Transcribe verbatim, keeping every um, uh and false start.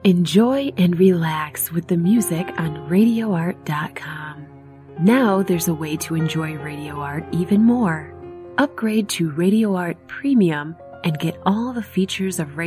Enjoy and relax with the music on radio art dot com. Now there's a way to enjoy Radio Art even more. Upgrade to Radio Art Premium and get all the features of Radio